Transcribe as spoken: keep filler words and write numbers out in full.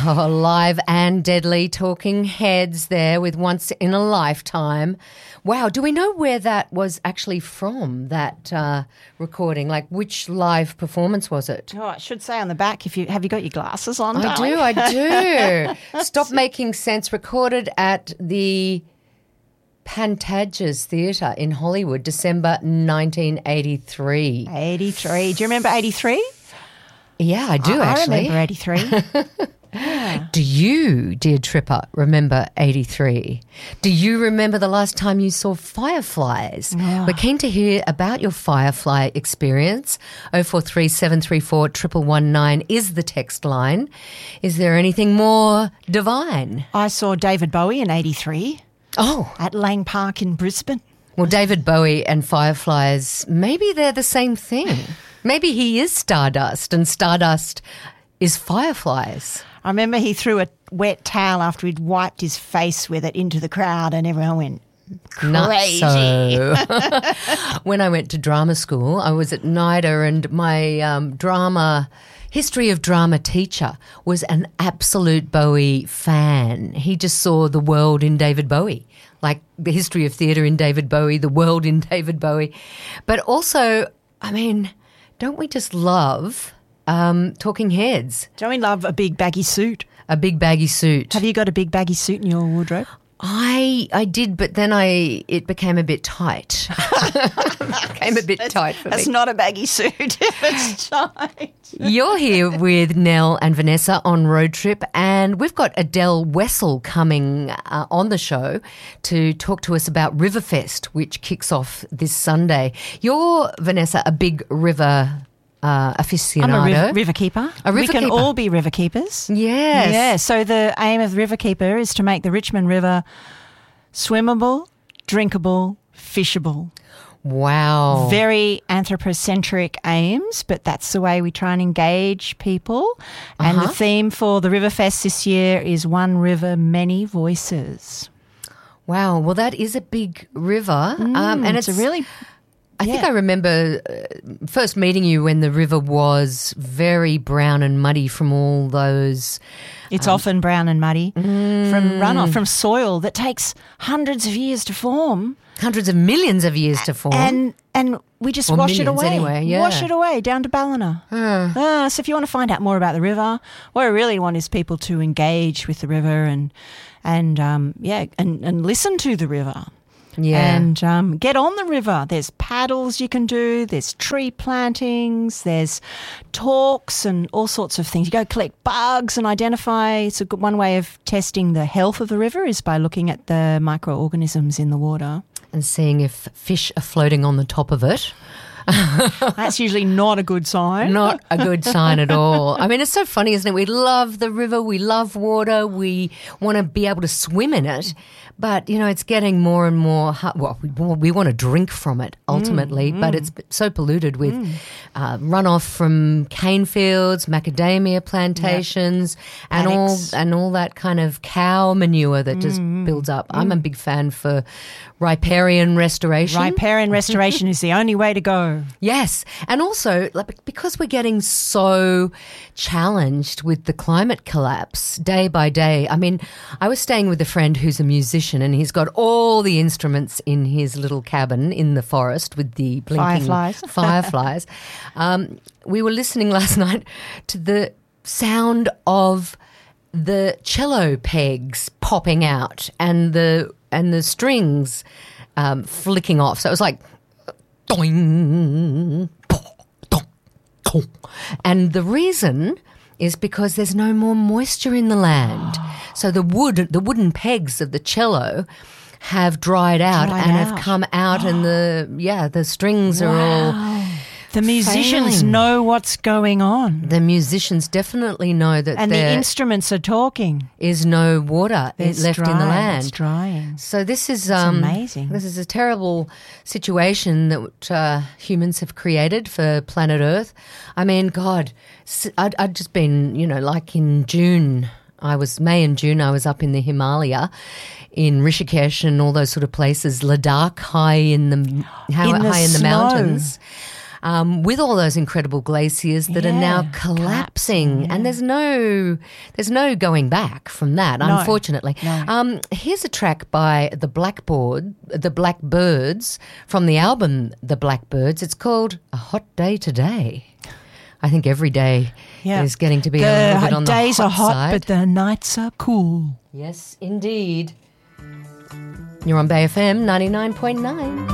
Oh, live and deadly Talking Heads there with Once in a Lifetime. Wow, do we know where that was actually from, that uh, recording? Like, which live performance was it? Oh, I should say on the back, if you have you got your glasses on, I darling? do, I do. Stop Making Sense, recorded at the Pantages Theatre in Hollywood, December nineteen eighty-three. eighty-three. Do you remember eighty-three? Yeah, I do, I, actually. I remember eighty-three. Yeah. Do you, dear Tripper, remember eighty-three? Do you remember the last time you saw fireflies? Oh. We're keen to hear about your firefly experience. oh four three, seven three four, one one one nine is the text line. Is there anything more divine? I saw David Bowie in eighty-three Oh, at Lang Park in Brisbane. well, David Bowie and fireflies, maybe they're the same thing. Maybe he is stardust and stardust is fireflies. I remember he threw a wet towel after he'd wiped his face with it into the crowd and everyone went crazy. Not so. When I went to drama school, I was at NIDA and my um, drama, history of drama teacher was an absolute Bowie fan. He just saw the world in David Bowie, like the history of theatre in David Bowie, the world in David Bowie. But also, I mean, don't we just love um, Talking Heads? Don't we love a big baggy suit? A big baggy suit. Have you got a big baggy suit in your wardrobe? I I did, but then I it became a bit tight. It became a bit tight for That's me. not a baggy suit if it's tight. You're here with Nell and Vanessa on Road Trip, and we've got Adele Wessel coming uh, on the show to talk to us about Riverfest, which kicks off this Sunday. You're, Vanessa, a big river uh, aficionado. I'm a river, river keeper. A river we can keeper. all be river keepers. Yes. Yeah, so the aim of the river keeper is to make the Richmond River swimmable, drinkable, fishable. Wow. Very anthropocentric aims, but that's the way we try and engage people. And Uh-huh. the theme for the Riverfest this year is One River, Many Voices. Wow. Well, that is a big river. um, and it's it's a really... I think yeah. I remember uh, first meeting you when the river was very brown and muddy from all those. It's often brown and muddy from runoff, from soil that takes hundreds of years to form. Hundreds of millions of years to form. And and we just Or wash it millions away. anyway, yeah. Wash it away down to Ballina. Ah, so if you want to find out more about the river, what I really want is people to engage with the river and and um, yeah, and, and listen to the river. Yeah. And um, get on the river. There's paddles you can do. There's tree plantings. There's talks and all sorts of things. You go collect bugs and identify. It's a good one way of testing the health of the river is by looking at the microorganisms in the water. and seeing if fish are floating on the top of it. That's usually not a good sign. Not a good sign at all. I mean, it's so funny, isn't it? We love the river, we love water, we want to be able to swim in it, but, you know, it's getting more and more, hard. Well, we, we want to drink from it ultimately, mm, but mm. it's so polluted with mm. uh, runoff from cane fields, macadamia plantations, yep. and all and all that kind of cow manure that mm. just builds up. Mm. I'm a big fan for riparian restoration. Riparian restoration is the only way to go. Yes. And also, like, because we're getting so challenged with the climate collapse day by day. I mean, I was staying with a friend who's a musician and he's got all the instruments in his little cabin in the forest with the blinking fireflies. fireflies. Um, we were listening last night to the sound of the cello pegs popping out and the and the strings um, flicking off. So it was like doing, and the reason is because there's no more moisture in the land. So the wood, the wooden pegs of the cello have dried out dried and out. have come out, and the yeah, the strings wow. are all. The musicians failing. know what's going on. The musicians definitely know that and there the instruments are talking. is no water It's left dry, in the land. It's drying. So this is um, amazing. This is a terrible situation that uh, humans have created for planet Earth. I mean, God, I'd, I'd just been, you know, like in June, I was May and June, I was up in the Himalaya, in Rishikesh and all those sort of places, Ladakh, high in the high In the high in the snow. mountains. um, with all those incredible glaciers that are now Yeah, collapsing, collapsing, yeah. and there's no there's no going back from that, No, unfortunately. no. Um, here's a track by the Blackboard, the Blackbirds from the album The Blackbirds. It's called A Hot Day Today. I think every day Yeah. is getting to be the a little bit on the days hot are hot, side. but the nights are cool. Yes, indeed. You're on Bay F M ninety-nine point nine.